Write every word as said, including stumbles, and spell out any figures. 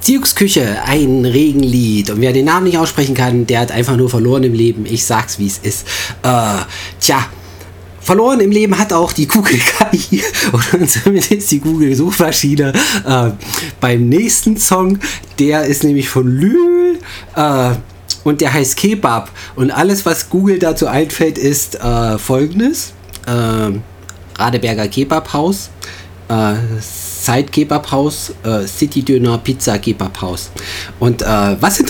Tiuks Küche, ein Regenlied. Und wer den Namen nicht aussprechen kann, der hat einfach nur verloren im Leben. Ich sag's, wie es ist. Äh, tja, verloren im Leben hat auch die Google-K I oder zumindest die Google-Suchmaschine. Äh, beim nächsten Song, der ist nämlich von Lül äh, und der heißt Kebab. Und alles, was Google dazu einfällt, ist äh, folgendes. Äh, Radeberger Kebabhaus, äh, Side Kebabhaus, äh, City Döner Pizza Kebabhaus. Und äh, was